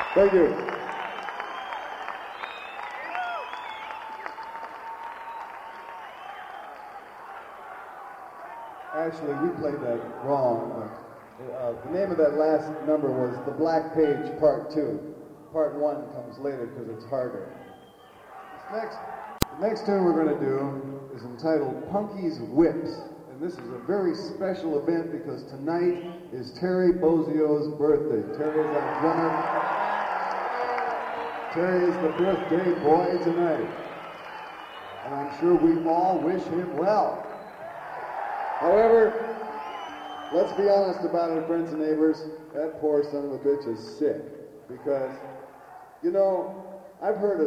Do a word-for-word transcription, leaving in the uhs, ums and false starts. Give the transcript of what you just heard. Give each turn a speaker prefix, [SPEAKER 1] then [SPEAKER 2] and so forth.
[SPEAKER 1] Thank you. Actually, we played that wrong. Uh, the name of that last number was The Black Page Part two. Part one comes later because it's harder. This next, the next tune we're going to do is entitled Punky's Whips. And this is a very special event because tonight is Terry Bozzio's birthday. Terry is our drummer. Terry is the birthday boy tonight. And I'm sure we all wish him well. However, let's be honest about it, friends and neighbors. That poor son of a bitch is sick. Because, you know, I've heard of